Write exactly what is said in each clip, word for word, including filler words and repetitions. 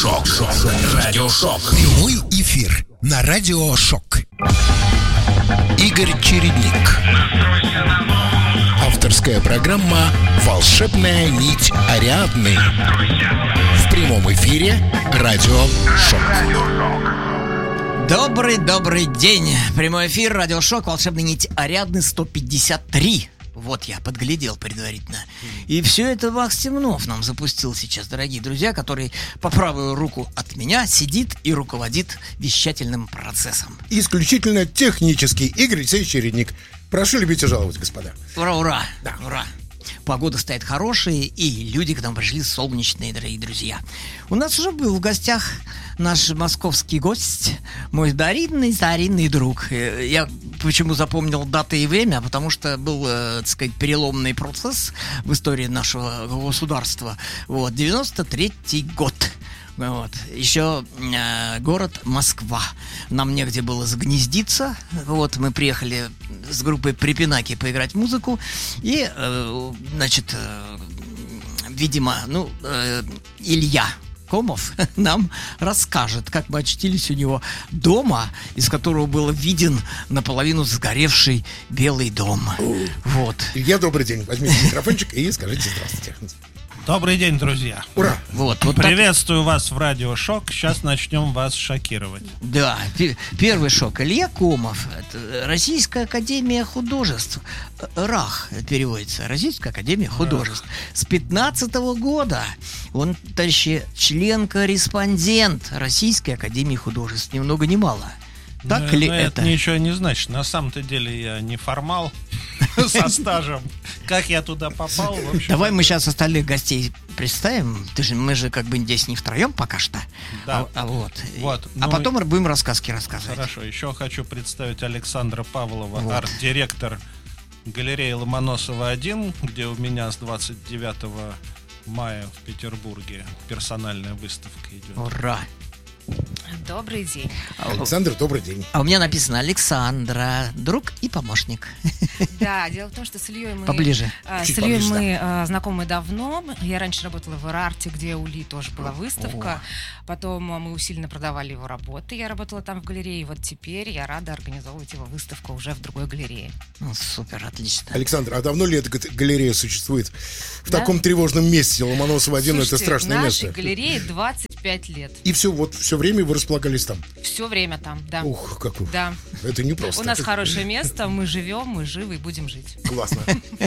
Шок. Шок. Радиошок. Прямой эфир на Радиошок. Игорь Чередник. Авторская программа «Волшебная нить Ариадны». В прямом эфире Радиошок. Добрый-добрый день. Прямой эфир, Радиошок, «Волшебная нить Ариадны», сто пятьдесят три. Вот я подглядел предварительно. И все это Макс Темнов нам запустил сейчас, дорогие друзья, который по правую руку от меня сидит и руководит вещательным процессом. Исключительно технический Игорь Алексеевич Чередник. Прошу любить и жаловать, господа. Ура, ура, Да. ура. Погода стоит хорошая, и люди к нам пришли солнечные, дорогие друзья. У нас уже был в гостях наш московский гость, мой старинный, старинный друг. Я почему запомнил даты и время, потому что был, так сказать, переломный процесс в истории нашего государства. Вот, девяносто третий год. Вот. Еще э, город Москва. Нам негде было загнездиться. Вот, мы приехали с группой Припинаки поиграть в музыку. И, э, значит, э, видимо, ну, э, Илья Комов нам расскажет, как мы очутились у него дома, из которого был виден наполовину сгоревший Белый дом. Вот. Илья, добрый день. Возьмите микрофончик и скажите здравствуйте. Добрый день, друзья. Ура! Вот, вот Приветствую вас в Радиошок. Сейчас начнем вас шокировать. Да, пи- первый шок. Илья Комов, это Российская академия художеств. РАХ переводится. Российская академия художеств. С пятнадцатого года он, товарищи, член-корреспондент Российской академии художеств. Ни много ни мало. Так Но- ли но это? это ничего не значит. На самом-то деле я не формал со стажем. Как я туда попал, в общем. Давай мы сейчас остальных гостей представим. Ты же, мы же как бы здесь не втроем пока что. Да. А, а вот. Вот, А ну потом будем рассказки рассказывать. Хорошо, еще хочу представить Александра Павлова, Вот. арт-директор галереи Ломоносова один, где у меня с двадцать девятого мая в Петербурге персональная выставка идет. Ура! Добрый день. Александр, добрый день. А у меня написано Александра, друг и помощник. Да, дело в том, что с Ильей мы, Поближе. а, Чуть с Ильей поближе, мы а, знакомы давно. Я раньше работала в Ирарте, где у Ли тоже была выставка. Потом а, мы усиленно продавали его работы. Я работала там в галерее. И вот теперь я рада организовывать его выставку уже в другой галерее. Ну, супер, отлично. Александр, а давно ли эта г- галерея существует в Да? таком тревожном месте? Ломоносов один — это Слушайте, страшное нашей место. галерее двадцать пять лет. И все, вот все время вы располагались там. Все время там, да. Ух, как вы. Да. Это не просто. У нас хорошее место, мы живем, мы живы и будем жить. Классно.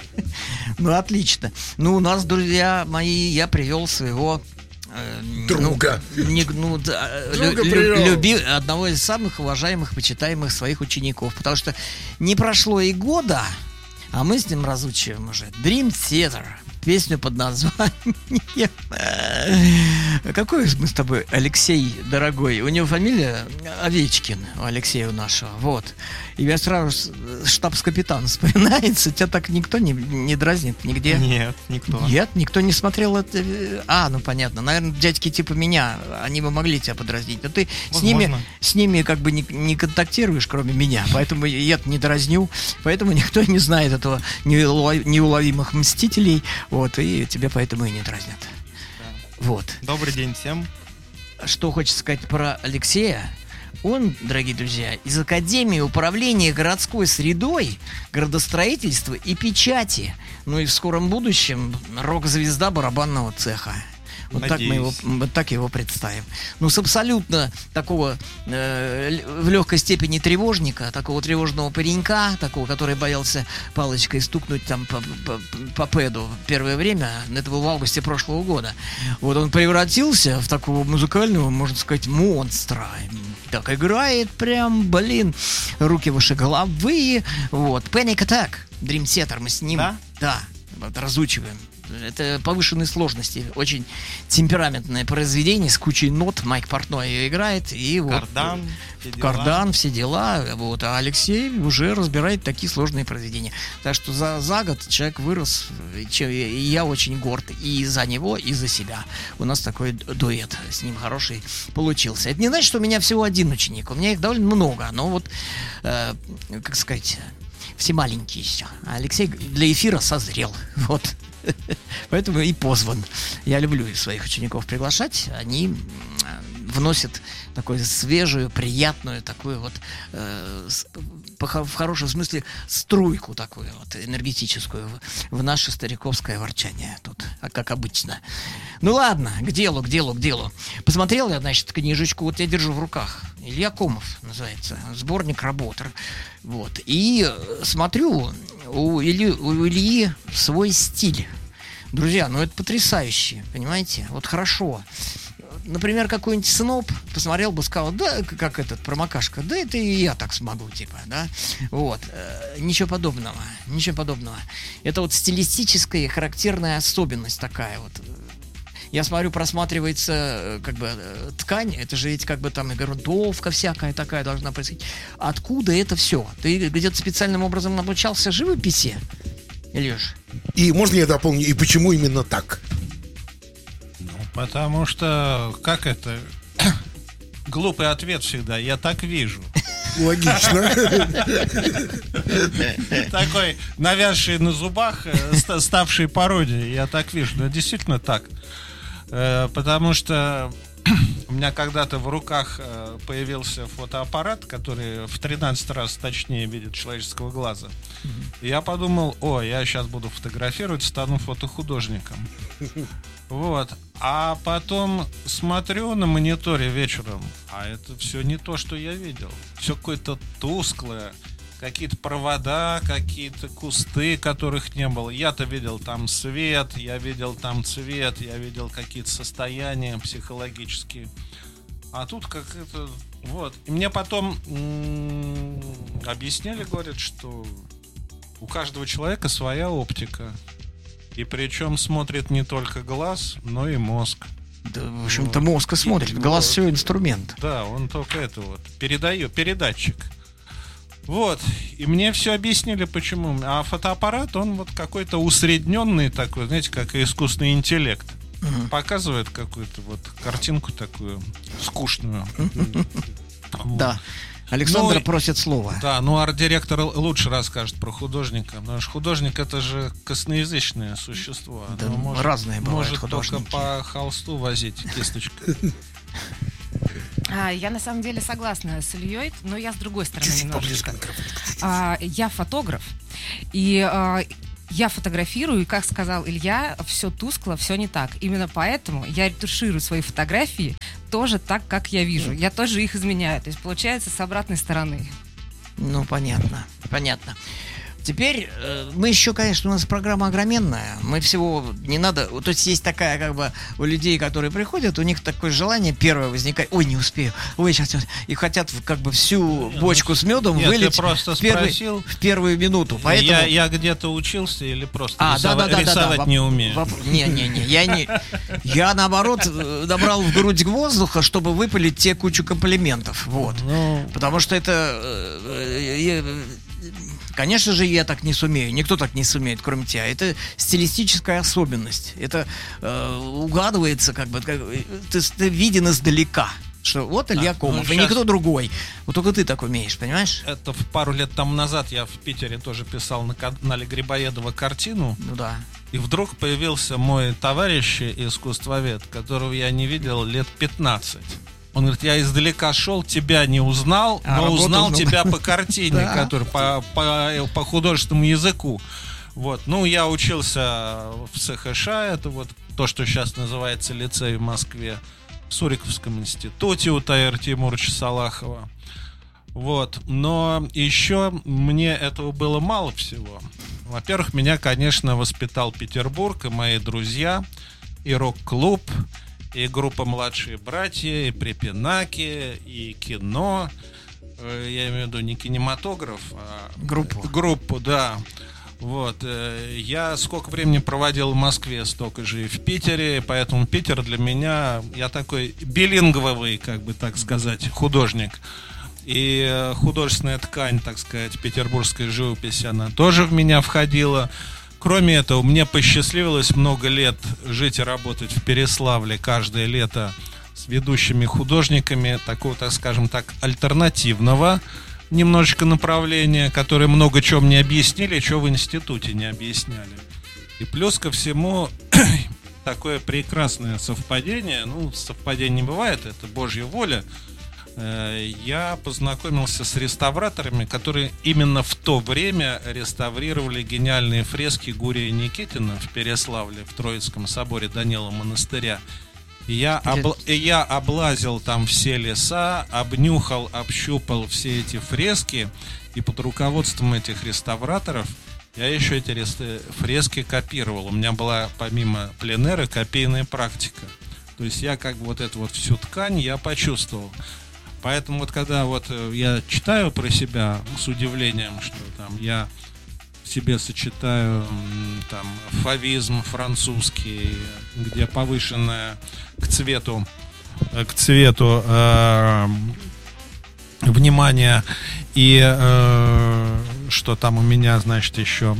Ну, отлично. Ну, у нас, друзья мои, я привел своего... э, Друга. Ну, не- ну, да, Друга лю- привел. люби одного из самых уважаемых, почитаемых своих учеников. Потому что не прошло и года, а мы с ним разучиваем уже Dream Theater. Песню под названием... Какой мы с тобой, Алексей, дорогой? У него фамилия Овечкин, у Алексея у нашего. Вот. И я сразу с- штабс-капитан вспоминается. Тебя так никто не, не дразнит нигде? Нет, никто. Нет, никто не смотрел это. А, ну понятно. Наверное, дядьки типа меня, они бы могли тебя подразнить. Но ты с ними, Возможно. с ними как бы не, не контактируешь, кроме меня. Поэтому я не дразню. Поэтому никто не знает этого неулов- неуловимых мстителей. Вот, и тебя поэтому и не дразнят. Вот. Добрый день всем. Что хочется сказать про Алексея? Он, дорогие друзья, из Академии управления городской средой, градостроительства и печати. Ну и в скором будущем рок-звезда барабанного цеха. Вот так, мы его, Надеюсь. вот так его представим. Ну, с абсолютно такого э, л- в легкой степени тревожника, такого тревожного паренька, такого, который боялся палочкой стукнуть там по, по, по пэду первое время, это было в августе прошлого года. Вот он превратился в такого музыкального, можно сказать, монстра. Так играет прям, блин, руки выше головы. Вот, Panic Attack, Dream Theater, мы с ним, Да? да, вот, разучиваем. Это повышенной сложности, очень темпераментное произведение с кучей нот. Майк Портной ее играет, и вот Кардан, все дела. кардан, все дела. Вот, а Алексей уже разбирает такие сложные произведения. Так что за, за год человек вырос, и че- и я очень горд и за него, и за себя. У нас такой ду- дуэт с ним хороший получился. Это не значит, что у меня всего один ученик. У меня их довольно много, но вот, э, как сказать, все маленькие еще. А Алексей для эфира созрел. Вот. Поэтому и позван. Я люблю своих учеников приглашать. Они вносит такую свежую, приятную, такую вот, э, с, по, в хорошем смысле, струйку такую вот энергетическую в, в наше стариковское ворчание тут, как обычно. Ну ладно, к делу, к делу, к делу. Посмотрел я, значит, книжечку, вот я держу в руках. Илья Комов называется, сборник работ. Вот. И смотрю, у Ильи, у Ильи свой стиль. Друзья, ну это потрясающе, понимаете? Вот хорошо. Например, какой-нибудь сноб посмотрел бы, сказал, да, как этот, промокашка, да это и я так смогу, типа, да. Вот. Ничего подобного, ничего подобного. Это вот стилистическая характерная особенность такая вот. Я смотрю, просматривается как бы ткань, это же ведь как бы там и грунтовка всякая такая должна происходить. Откуда это все? Ты где-то специальным образом обучался живописи, Илюш? И можно я дополню, и почему именно так? Ну, потому что, как это, глупый ответ всегда, я так вижу. Логично. Такой навязший на зубах, ставший пародией, я так вижу. Но действительно так. Потому что у меня когда-то в руках появился фотоаппарат, который в тринадцать раз точнее видит человеческого глаза. И я подумал, о, я сейчас буду фотографировать, стану фотохудожником. Вот. А потом смотрю на мониторе вечером, а это все не то, что я видел. Все какое-то тусклое. Какие-то провода, какие-то кусты, которых не было. Я-то видел там свет, я видел там цвет, я видел какие-то состояния психологические. А тут как это... Вот. И мне потом м- объяснили, говорят, что у каждого человека своя оптика. И причем смотрит не только глаз, но и мозг. Да, в общем-то, мозг и смотрит. Глаз вот. все инструмент. Да, он только это вот передает, передатчик. Вот, и мне все объяснили, почему. А фотоаппарат, он вот какой-то усредненный такой, знаете, как искусственный интеллект. Uh-huh. Показывает какую-то вот картинку такую скучную. Да. Александр ну, просит слова. Да, ну арт-директор лучше расскажет про художника, потому что художник — это же косноязычное существо. Да, оно может, разные бывают может художники. Только по холсту возить кисточкой. А, я на самом деле согласна с Ильей, но я с другой стороны немножечко. А, я фотограф, и а, я фотографирую, и, как сказал Илья, все тускло, все не так. Именно поэтому я ретуширую свои фотографии тоже так, как я вижу. Я тоже их изменяю. То есть получается с обратной стороны. Ну, понятно, понятно. Теперь э, мы еще, конечно, у нас программа огроменная. Мы всего не надо. То есть есть такая, как бы, у людей, которые приходят, у них такое желание первое возникает. Ой, не успею. Ой, сейчас. И хотят как бы всю бочку с медом Нет, вылить просто в, первый, спросил, в первую минуту. Поэтому... Я, я где-то учился или просто а, рисовать, да, да, да, рисовать да, да. не умею? Воп... Не, не, не. Я не. Я наоборот набрал в грудь воздуха, чтобы выпалить те кучу комплиментов. Вот. Ну... Потому что это. Конечно же, я так не сумею. Никто так не сумеет, кроме тебя. Это стилистическая особенность. Это э, угадывается, как бы, как, ты, ты виден издалека. Что вот Илья так, Комов, ну, и сейчас... никто другой. Вот только ты так умеешь, понимаешь? Это в пару лет тому назад я в Питере тоже писал на канале Грибоедова картину. Ну да. И вдруг появился мой товарищ искусствовед, которого я не видел лет пятнадцать. Он говорит, я издалека шел, тебя не узнал, а, но узнал узнал. тебя по картине, который по, по, по художественному языку. Вот. Ну, я учился в ЦХШ, это вот то, что сейчас называется лицей в Москве, в Суриковском институте у Таира Тимуровича Салахова. Вот. Но еще мне этого было мало всего. Во-первых, меня, конечно, воспитал Петербург и мои друзья, и рок-клуб, и группа «Младшие братья», и препинаки, и кино. Я имею в виду не кинематограф, а группу. Группу, да. Вот. Я сколько времени проводил в Москве, столько же и в Питере, поэтому Питер для меня, я такой билинговый, как бы так сказать, художник. И художественная ткань, так сказать, петербургской живописи, она тоже в меня входила. Кроме этого, мне посчастливилось много лет жить и работать в Переславле каждое лето с ведущими художниками такого, так скажем так, альтернативного немножечко направления, которые много чего мне объяснили, чего в институте не объясняли. И плюс ко всему, такое прекрасное совпадение. Ну, совпадений не бывает, это Божья воля. Я познакомился с реставраторами, которые именно в то время реставрировали гениальные фрески Гурия Никитина в Переславле, в Троицком соборе Данилова монастыря. И я, обла- и я облазил там все леса, обнюхал, общупал все эти фрески, и под руководством этих реставраторов я еще эти рест- фрески копировал. У меня была, помимо пленэра, копийная практика. То есть я как бы вот эту вот всю ткань я почувствовал. Поэтому вот когда вот я читаю про себя с удивлением, что там я в себе сочетаю там фавизм французский, где повышенное к цвету к цвету э, внимание, и э, что там у меня, значит, еще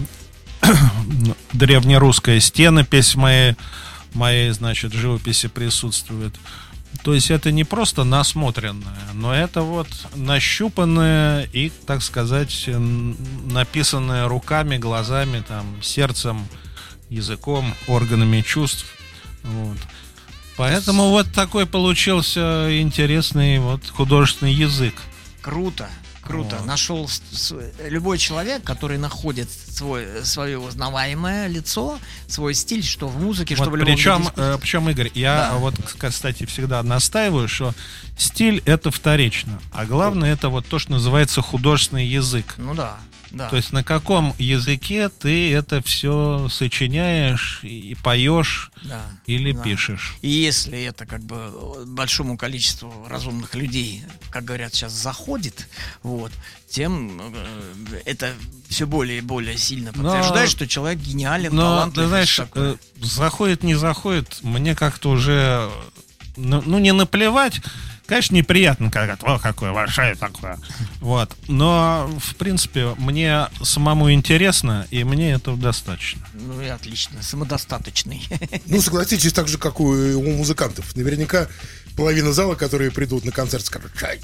древнерусская стенопись в моей, моей, значит, живописи присутствует. То есть это не просто насмотренное, но это вот нащупанное и, так сказать, написанное руками, глазами, там, сердцем, языком, органами чувств. Вот. Поэтому вот такой получился интересный вот художественный язык. Круто. Круто. Вот. Нашел с- с- любой человек, который находит свой, свое узнаваемое лицо, свой стиль, что в музыке, что Вот в любом причем, виде искусства. э, причем, Игорь, я Да. вот, кстати, всегда настаиваю, что стиль — это вторично, а главное — это вот то, что называется художественный язык. Ну да, да. То есть на каком языке ты это все сочиняешь и, и поешь Да, или да. пишешь. И если это как бы большому количеству разумных людей, как говорят сейчас, заходит, вот, тем э, это все более и более сильно Но- подтверждает, что человек гениален, Но, талантлив. ты знаешь, и такое. э, заходит, не заходит, мне как-то уже, ну, ну, не наплевать. Конечно, неприятно, когда о, какое большое такое. Вот. Но, в принципе, мне самому интересно, и мне этого достаточно. Ну и отлично, самодостаточный. Ну, согласитесь, так же, как у, у музыкантов. Наверняка половина зала, которые придут на концерт, скажут: «Чай,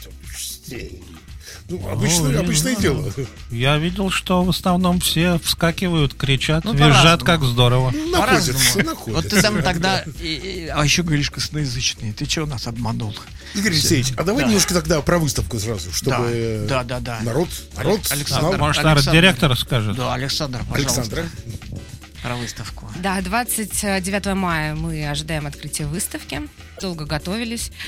ну, обычно, Ну, обычное не дело. Я видел, что в основном все вскакивают, кричат, Ну, визжат, по-разному. как здорово. Находятся, По-разному. находятся. Вот ты там тогда... и- и- а еще говоришь косноязычный. Ты чего нас обманул? Игорь Алексеевич, а давай Да. немножко тогда про выставку сразу, чтобы э, Да, да, да. народ, народ Александр. знал. Может, Александр. арт-директор скажет? Да, Александр, пожалуйста, Александра. про выставку. Да, двадцать девятого мая мы ожидаем открытия выставки. Долго готовились.